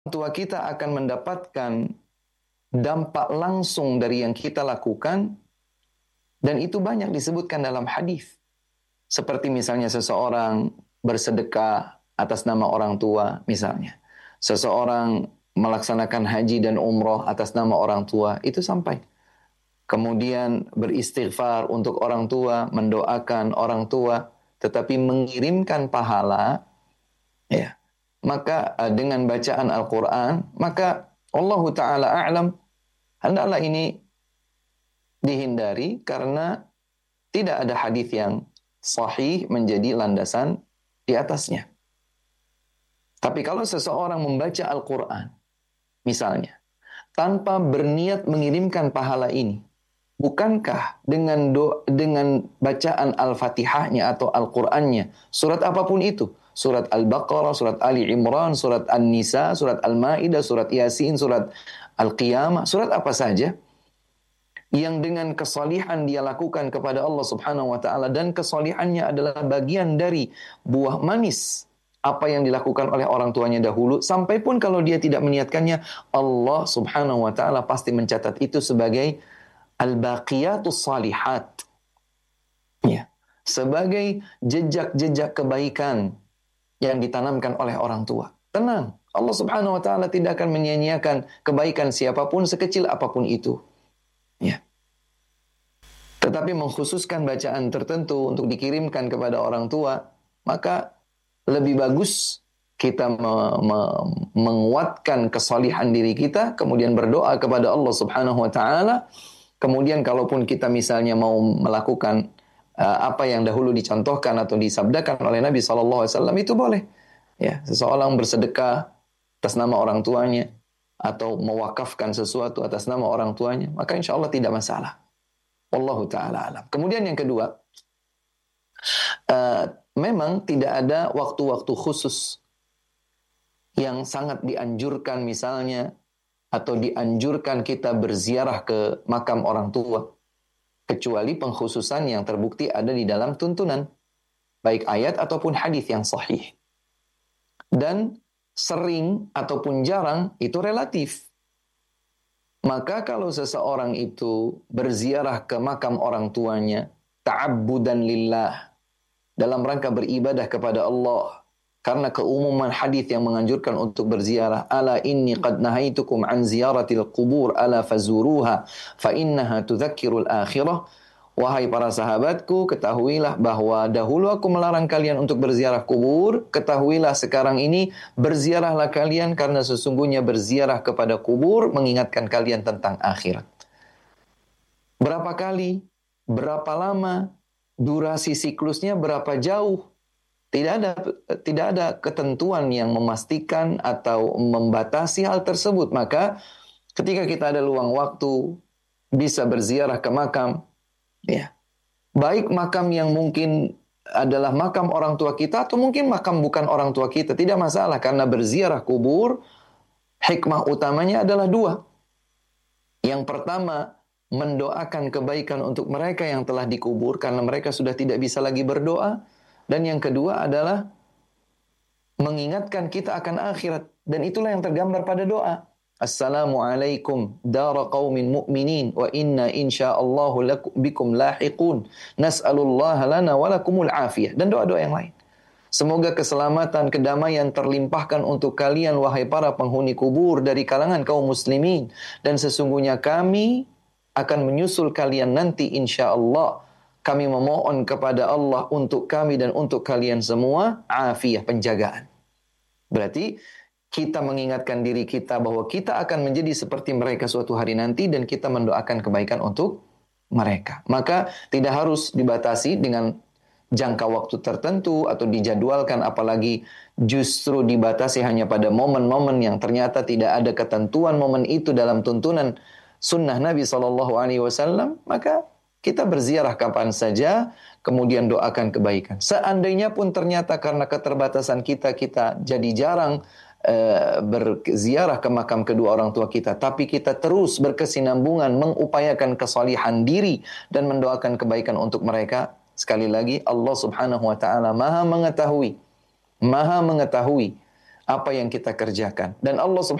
tua kita akan mendapatkan dampak langsung dari yang kita lakukan, dan itu banyak disebutkan dalam hadis. Seperti misalnya seseorang bersedekah atas nama orang tua misalnya. Seseorang melaksanakan haji dan umroh atas nama orang tua, itu sampai. Kemudian beristighfar untuk orang tua, mendoakan orang tua, tetapi mengirimkan pahala, ya. Maka dengan bacaan Al-Quran, maka Allah Ta'ala a'lam, hendaklah ini dihindari karena tidak ada hadis yang sahih menjadi landasan di atasnya. Tapi kalau seseorang membaca Al-Quran, misalnya, tanpa berniat mengirimkan pahala ini, bukankah dengan bacaan Al-Fatihahnya atau Al-Qurannya, surat apapun itu, surat Al-Baqarah, surat Ali Imran, surat An-Nisa, surat Al-Ma'idah, surat Yasin, surat Al-Qiyamah, surat apa saja, yang dengan kesalihan dia lakukan kepada Allah Subhanahu wa taala, dan kesalihannya adalah bagian dari buah manis apa yang dilakukan oleh orang tuanya dahulu, sampai pun kalau dia tidak meniatkannya, Allah Subhanahu wa taala pasti mencatat itu sebagai al-baqiyatus salihat. Ya, sebagai jejak-jejak kebaikan yang ditanamkan oleh orang tua. Tenang, Allah Subhanahu wa taala tidak akan menyia-nyiakan kebaikan siapapun sekecil apapun itu. Ya. Tetapi mengkhususkan bacaan tertentu untuk dikirimkan kepada orang tua, maka lebih bagus kita menguatkan kesalihan diri kita, kemudian berdoa kepada Allah Subhanahu wa taala. Kemudian kalaupun kita misalnya mau melakukan apa yang dahulu dicontohkan atau disabdakan oleh Nabi SAW, itu boleh. Ya, seseorang bersedekah atas nama orang tuanya atau mewakafkan sesuatu atas nama orang tuanya, maka insya Allah tidak masalah. Wallahu ta'ala alam. Kemudian yang kedua, memang tidak ada waktu-waktu khusus yang sangat dianjurkan misalnya, atau dianjurkan kita berziarah ke makam orang tua, kecuali pengkhususan yang terbukti ada di dalam tuntunan, baik ayat ataupun hadis yang sahih. Dan sering ataupun jarang itu relatif. Maka kalau seseorang itu berziarah ke makam orang tuanya ta'abbudan lillah, dalam rangka beribadah kepada Allah, karena keumuman hadis yang menganjurkan untuk berziarah, ala inni qad nahaitukum an ziyaratil qubur ala fazuruha fa innaha tudzakkirul akhirah. Wahai para sahabatku, ketahuilah bahwa dahulu aku melarang kalian untuk berziarah kubur, ketahuilah sekarang ini berziarahlah kalian, karena sesungguhnya berziarah kepada kubur mengingatkan kalian tentang akhirat. Berapa kali, berapa lama, durasi siklusnya berapa jauh, tidak ada ketentuan yang memastikan atau membatasi hal tersebut. Maka ketika kita ada luang waktu, bisa berziarah ke makam, ya, baik makam yang mungkin adalah makam orang tua kita, atau mungkin makam bukan orang tua kita, tidak masalah, karena berziarah kubur hikmah utamanya adalah dua. Yang pertama, mendoakan kebaikan untuk mereka yang telah dikubur karena mereka sudah tidak bisa lagi berdoa. Dan yang kedua adalah mengingatkan kita akan akhirat, dan itulah yang tergambar pada doa. Assalamualaikum dara qaumin mu'minin wa inna insyaallahu bikum lahiqun nas'alullaha lana wa lakumul afiyah, dan doa-doa yang lain. Semoga keselamatan, kedamaian terlimpahkan untuk kalian wahai para penghuni kubur dari kalangan kaum muslimin, dan sesungguhnya kami akan menyusul kalian nanti insyaallah. Kami memohon kepada Allah untuk kami dan untuk kalian semua afiyah, penjagaan. Berarti kita mengingatkan diri kita bahwa kita akan menjadi seperti mereka suatu hari nanti, dan kita mendoakan kebaikan untuk mereka. Maka tidak harus dibatasi dengan jangka waktu tertentu atau dijadwalkan, apalagi justru dibatasi hanya pada momen-momen yang ternyata tidak ada ketentuan momen itu dalam tuntunan sunnah Nabi SAW. Maka kita berziarah kapan saja, kemudian doakan kebaikan. Seandainya pun ternyata karena keterbatasan kita jadi jarang berziarah ke makam kedua orang tua kita, tapi kita terus berkesinambungan mengupayakan kesalihan diri dan mendoakan kebaikan untuk mereka. Sekali lagi, Allah Subhanahu wa taala Maha mengetahui apa yang kita kerjakan. Dan Allah